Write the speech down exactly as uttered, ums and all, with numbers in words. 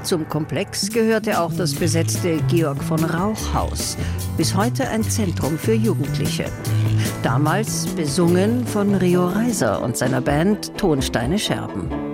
Zum Komplex gehörte auch das besetzte Georg von Rauch Haus, bis heute ein Zentrum für Jugendliche. Damals besungen von Rio Reiser und seiner Band Tonsteine Scherben.